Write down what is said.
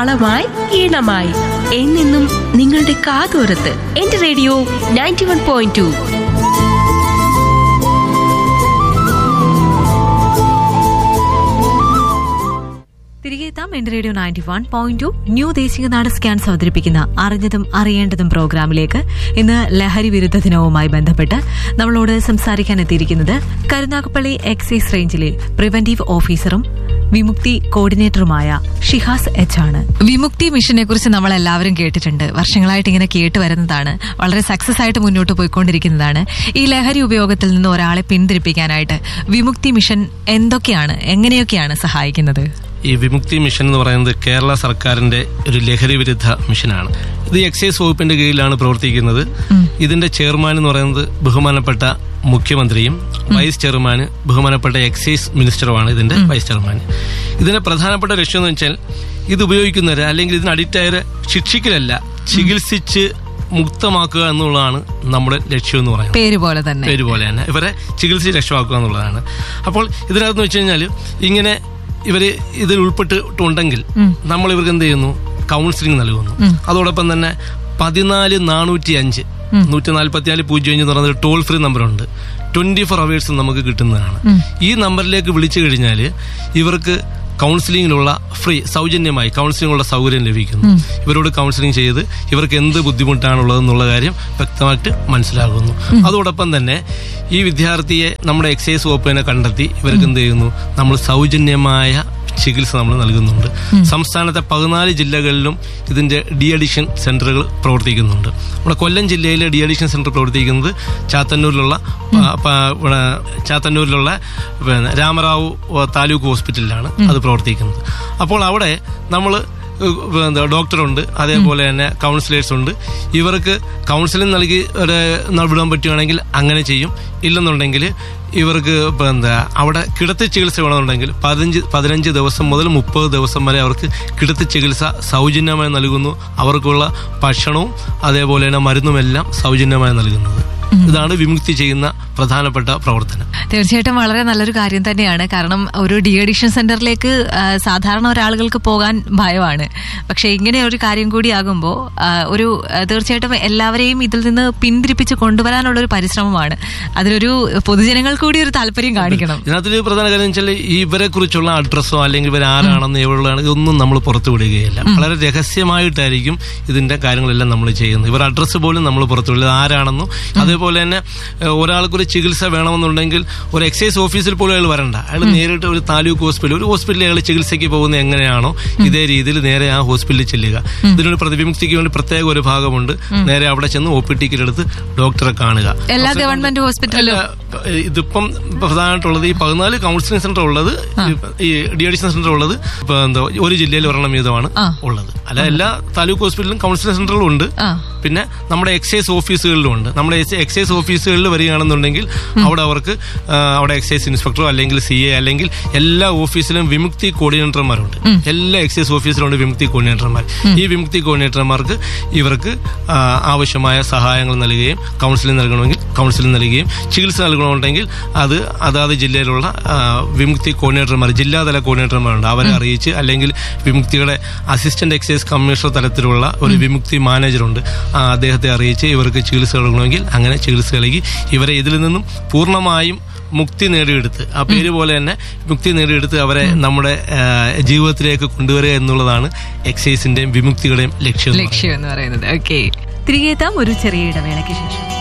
താളമായി ഈണമായി എന്നെന്നും നിങ്ങളുടെ കാതോരത്ത്. എന്റെ റേഡിയോ 91.2. തിരികെ എത്താം. എന്റെ റേഡിയോ 91.2 ന്യൂ ദേശീയ നാട് സ്കാൻസ് അവതരിപ്പിക്കുന്ന അറിഞ്ഞതും അറിയേണ്ടതും പ്രോഗ്രാമിലേക്ക് ഇന്ന് ലഹരി വിരുദ്ധ ദിനവുമായി ബന്ധപ്പെട്ട് നമ്മളോട് സംസാരിക്കാൻ എത്തിയിരിക്കുന്നത് കരുനാഗപ്പള്ളി എക്സൈസ് റേഞ്ചിലെ പ്രിവന്റീവ് ഓഫീസറും വിമുക്തി കോർഡിനേറ്ററുമായ ഷിഹാസ് എച്ച് ആണ്. വിമുക്തി മിഷനെ കുറിച്ച് നമ്മൾ എല്ലാവരും കേട്ടിട്ടുണ്ട്. വർഷങ്ങളായിട്ട് ഇങ്ങനെ കേട്ട് വരുന്നതാണ്. വളരെ സക്സസ് ആയിട്ട് മുന്നോട്ട് പോയിക്കൊണ്ടിരിക്കുന്നതാണ്. ഈ ലഹരി ഉപയോഗത്തിൽ നിന്ന് ഒരാളെ പിന്തിരിപ്പിക്കാനായിട്ട് വിമുക്തി മിഷൻ എന്തൊക്കെയാണ്, എങ്ങനെയൊക്കെയാണ് സഹായിക്കുന്നത്? ഈ വിമുക്തി മിഷൻ എന്ന് പറയുന്നത് കേരള സർക്കാരിന്റെ ഒരു ലഹരി വിരുദ്ധ മിഷനാണ്. ഇത് എക്സൈസ് വകുപ്പിന്റെ കീഴിലാണ് പ്രവർത്തിക്കുന്നത്. ഇതിന്റെ ചെയർമാൻ എന്ന് പറയുന്നത് ബഹുമാനപ്പെട്ട മുഖ്യമന്ത്രിയും വൈസ് ചെയർമാന് ബഹുമാനപ്പെട്ട എക്സൈസ് മിനിസ്റ്ററുമാണ് ഇതിന്റെ വൈസ് ചെയർമാൻ. ഇതിന്റെ പ്രധാനപ്പെട്ട ലക്ഷ്യം എന്ന് വെച്ചാൽ ഇത് ഉപയോഗിക്കുന്നവരെ അല്ലെങ്കിൽ ഇതിന് അഡിക്റ്റായവരെ ശിക്ഷിക്കലല്ല, ചികിത്സിച്ച് മുക്തമാക്കുക എന്നുള്ളതാണ് നമ്മുടെ ലക്ഷ്യം എന്ന് പറയുന്നത്. പേര് പോലെ തന്നെ ഇവരെ ചികിത്സിച്ച് രക്ഷമാക്കുക എന്നുള്ളതാണ്. അപ്പോൾ ഇതിനകത്ത് വെച്ച് കഴിഞ്ഞാൽ ഇങ്ങനെ ഇവര് ഇതിൽ ഉൾപ്പെട്ടിട്ടുണ്ടെങ്കിൽ നമ്മൾ ഇവർക്ക് എന്ത് ചെയ്യുന്നു, കൗൺസിലിംഗ് നൽകുന്നു. അതോടൊപ്പം തന്നെ 14405 144 എന്ന് പറയുന്നത് ടോൾ ഫ്രീ നമ്പറുണ്ട്. 24 hours നമുക്ക് കിട്ടുന്നതാണ്. ഈ നമ്പറിലേക്ക് വിളിച്ചു കഴിഞ്ഞാൽ ഇവർക്ക് കൗൺസിലിങ്ങിനുള്ള സൗജന്യമായി കൗൺസിലിങ്ങുള്ള സൗകര്യം ലഭിക്കുന്നു. ഇവരോട് കൗൺസിലിംഗ് ചെയ്ത് ഇവർക്ക് എന്ത് ബുദ്ധിമുട്ടാണുള്ളതെന്നുള്ള കാര്യം വ്യക്തമായിട്ട് മനസ്സിലാകുന്നു. അതോടൊപ്പം തന്നെ ഈ വിദ്യാർത്ഥിയെ നമ്മുടെ എക്സൈസ് വകുപ്പിനെ കണ്ടെത്തി ഇവർക്ക് എന്ത് ചെയ്യുന്നു, നമ്മൾ സൗജന്യമായ ചികിത്സ നമ്മൾ നൽകുന്നുണ്ട്. സംസ്ഥാനത്തെ 14 ജില്ലകളിലും ഇതിന്റെ ഡി അഡിക്ഷൻ സെന്ററുകൾ പ്രവർത്തിക്കുന്നുണ്ട്. നമ്മുടെ കൊല്ലം ജില്ലയിലെ ഡി അഡിക്ഷൻ സെന്റർ പ്രവർത്തിക്കുന്നത് ചാത്തന്നൂരിലുള്ള രാമറാവു താലൂക്ക് ഹോസ്പിറ്റലിലാണ് അത് പ്രവർത്തിക്കുന്നത്. അപ്പോൾ അവിടെ നമ്മൾ ഡോക്ടറുണ്ട്, അതേപോലെ തന്നെ കൗൺസിലേഴ്സ് ഉണ്ട്. ഇവർക്ക് കൗൺസിലിംഗ് നൽകി വിടാൻ പറ്റുകയാണെങ്കിൽ അങ്ങനെ ചെയ്യും. ഇല്ലെന്നുണ്ടെങ്കിൽ ഇവർക്ക് അവിടെ കിടത്തി ചികിത്സ വേണമെന്നുണ്ടെങ്കിൽ 15 ദിവസം മുതൽ 30 ദിവസം വരെ അവർക്ക് കിടത്തി ചികിത്സ സൗജന്യമായി നൽകുന്നു. അവർക്കുള്ള ഭക്ഷണവും അതേപോലെ തന്നെ മരുന്നുമെല്ലാം സൗജന്യമായി നൽകുന്നത്. ഇതാണ് വിമുക്തി ചെയ്യുന്ന പ്രധാനപ്പെട്ട പ്രവർത്തനം. തീർച്ചയായിട്ടും വളരെ നല്ലൊരു കാര്യം തന്നെയാണ്. കാരണം ഒരു ഡി അഡിക്ഷൻ സെന്ററിലേക്ക് സാധാരണ ഒരാളുകൾക്ക് പോകാൻ ഭയമാണ്. പക്ഷെ ഇങ്ങനെ ഒരു കാര്യം കൂടി ആകുമ്പോൾ ഒരു തീർച്ചയായിട്ടും എല്ലാവരെയും ഇതിൽ നിന്ന് പിന്തിരിപ്പിച്ച് കൊണ്ടുവരാനുള്ള ഒരു പരിശ്രമമാണ്. അതിലൊരു പൊതുജനങ്ങൾ കൂടി ഒരു താല്പര്യം കാണിക്കണം. ഇതിനകത്തൊരു പ്രധാന കാര്യം വെച്ചാൽ ഇവരെ കുറിച്ചുള്ള അഡ്രസ്സോ അല്ലെങ്കിൽ ഇവരാരാണെന്ന് എവിടെയാണ് ഇതൊന്നും നമ്മൾ പുറത്തു വിടുകയില്ല. വളരെ രഹസ്യമായിട്ടായിരിക്കും ഇതിന്റെ കാര്യങ്ങളെല്ലാം നമ്മൾ ചെയ്യുന്നത്. ഇവർ അഡ്രസ്സ് പോലും നമ്മൾ പുറത്തു വിടുന്നത് ആരാണെന്നോ. അതേപോലെ തന്നെ ഒരാൾക്കൊരു ചികിത്സ വേണമെന്നുണ്ടെങ്കിൽ ഒരു എക്സൈസ് ഓഫീസിൽ പോലും അയാൾ വരണ്ട. അയാൾ നേരിട്ട് ഒരു താലൂക്ക് ഹോസ്പിറ്റലിൽ അയാൾ ചികിത്സയ്ക്ക് പോകുന്നത് എങ്ങനെയാണോ ഇതേ രീതിയിൽ നേരെ ആ ഹോസ്പിറ്റലിൽ ചെല്ലുക. ഇതിനൊരു പ്രതിവിമുക്തിക്ക് വേണ്ടി പ്രത്യേക ഒരു ഭാഗമുണ്ട്. നേരെ അവിടെ ചെന്ന് OP ടിക്കറ്റ് എടുത്ത് ഡോക്ടറെ കാണുക. എല്ലാ ഗവൺമെന്റ് ഹോസ്പിറ്റലിലും ഇതിപ്പം പ്രധാനമായിട്ടുള്ളത് ഈ 14 കൗൺസിലിംഗ് സെന്റർ ഉള്ളത്, ഈ ഡി അഡിക്ഷൻ സെന്റർ ഉള്ളത് ഒരു ജില്ലയിൽ ഒരെണ്ണം വീതമാണ് ഉള്ളത്. അല്ല, എല്ലാ താലൂക്ക് ഹോസ്പിറ്റലിലും കൗൺസിലിംഗ് സെന്ററുകളും ഉണ്ട്. പിന്നെ നമ്മുടെ എക്സൈസ് ഓഫീസുകളിലും ഉണ്ട്. നമ്മുടെ എക്സൈസ് ഓഫീസുകളിൽ വരികയാണെന്നുണ്ടെങ്കിൽ അവിടെ എക്സൈസ് ഇൻസ്പെക്ടറോ അല്ലെങ്കിൽ CA അല്ലെങ്കിൽ എല്ലാ ഓഫീസിലും വിമുക്തി കോർഡിനേറ്റർമാരുണ്ട്. എല്ലാ എക്സൈസ് ഓഫീസിലുണ്ട് വിമുക്തി കോർഡിനേറ്റർമാർ. ഈ വിമുക്തി കോർഡിനേറ്റർമാർക്ക് ഇവർക്ക് ആവശ്യമായ സഹായങ്ങൾ നൽകുകയും കൗൺസിലിംഗ് നൽകണമെങ്കിൽ കൗൺസിലിംഗ് നൽകുകയും ചികിത്സ നൽകണമെന്നുണ്ടെങ്കിൽ അത് അതാത് ജില്ലയിലുള്ള വിമുക്തി കോർഡിനേറ്റർമാർ, ജില്ലാതല കോർഡിനേറ്റർമാരുണ്ട്, അവരെ അറിയിച്ച് അല്ലെങ്കിൽ വിമുക്തിയുടെ അസിസ്റ്റന്റ് എക്സൈസ് കമ്മീഷണർ തലത്തിലുള്ള ഒരു വിമുക്തി മാനേജറുണ്ട്, അദ്ദേഹത്തെ അറിയിച്ച് ഇവർക്ക് ചികിത്സ നൽകണമെങ്കിൽ അങ്ങനെ ചികിത്സ നൽകി ഇവരെ ഇതിൽ നിന്നും പൂർണ്ണമായും മുക്തി നേടിയെടുത്ത്, ആ പേര് പോലെ തന്നെ മുക്തി നേടിയെടുത്ത് അവരെ നമ്മുടെ ജീവിതത്തിലേക്ക് കൊണ്ടുവരിക എന്നുള്ളതാണ് എക്സൈസിന്റെയും വിമുക്തിയുടെയും ലക്ഷ്യം എന്ന് പറയുന്നത്. തിരികെ എത്താം ഒരു ചെറിയ ഇടവേളയ്ക്ക് ശേഷം.